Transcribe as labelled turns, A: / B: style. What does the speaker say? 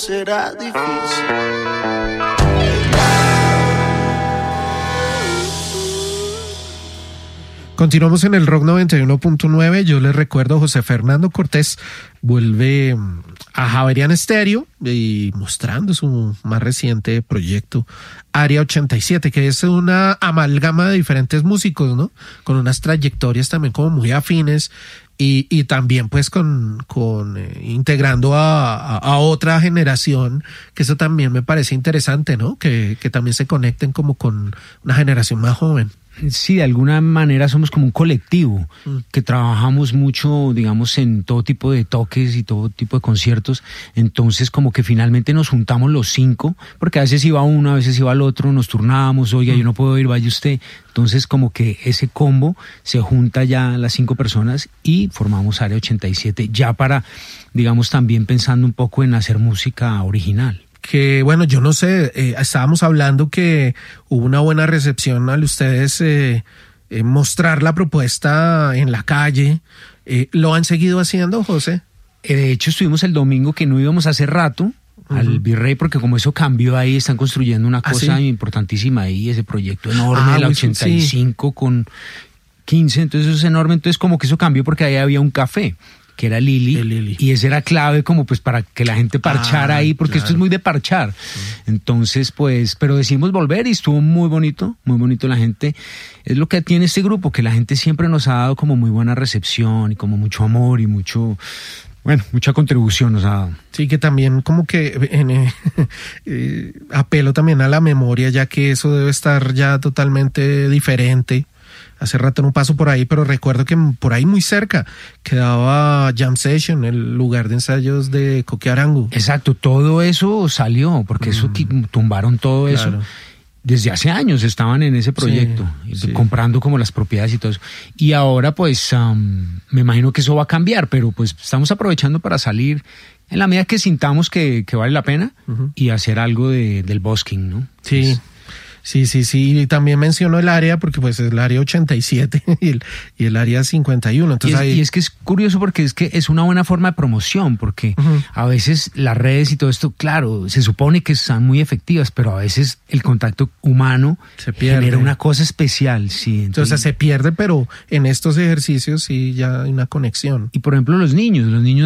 A: será difícil.
B: Continuamos en el Rock 91.9. Yo les recuerdo, José Fernando Cortés vuelve a Javerian Stereo y mostrando su más reciente proyecto, Área 87, que es una amalgama de diferentes músicos, ¿no? Con unas trayectorias también como muy afines y también pues con integrando a otra generación, que eso también me parece interesante, ¿no? Que también se conecten como con una generación más joven.
C: Sí, de alguna manera somos como un colectivo que trabajamos mucho, digamos, en todo tipo de toques y todo tipo de conciertos. Entonces, como que finalmente nos juntamos los 5, porque a veces iba uno, a veces iba el otro, nos turnábamos, oiga, yo no puedo ir, vaya usted. Entonces, como que ese combo se junta ya las 5 personas y formamos Área 87, ya para, digamos, también pensando un poco en hacer música original.
B: Que bueno, yo no sé, estábamos hablando que hubo una buena recepción al ustedes mostrar la propuesta en la calle. ¿Lo han seguido haciendo, José?
C: De hecho, estuvimos el domingo que no íbamos hace rato al Virrey, porque como eso cambió ahí, están construyendo una cosa importantísima ahí, ese proyecto enorme de la 85 sí. Con 15, entonces eso es enorme, entonces como que eso cambió porque ahí había un café que era Lili, y ese era clave como pues para que la gente parchara ahí, porque claro. Esto es muy de parchar. Entonces pues, pero decidimos volver y estuvo muy bonito la gente. Es lo que tiene este grupo, que la gente siempre nos ha dado como muy buena recepción y como mucho amor y mucho, bueno, mucha contribución nos ha dado.
B: Sí, que también como que apelo también a la memoria, ya que eso debe estar ya totalmente diferente. Hace rato no paso por ahí, pero recuerdo que por ahí muy cerca quedaba Jam Session, el lugar de ensayos de Coque Arango.
C: Exacto, todo eso salió, porque eso tumbaron todo eso. Desde hace años estaban en ese proyecto, comprando como las propiedades y todo eso. Y ahora pues me imagino que eso va a cambiar, pero pues estamos aprovechando para salir en la medida que sintamos que vale la pena y hacer algo del busking, ¿no?
B: Sí. Sí, y también mencionó el área porque pues es el área 87 y el área 51. Entonces
C: y es que es curioso porque es que es una buena forma de promoción, porque a veces las redes y todo esto, claro, se supone que están muy efectivas, pero a veces el contacto humano
B: se pierde.
C: Genera una cosa especial, sí.
B: Entonces se pierde, pero en estos ejercicios sí ya hay una conexión.
C: Y por ejemplo los niños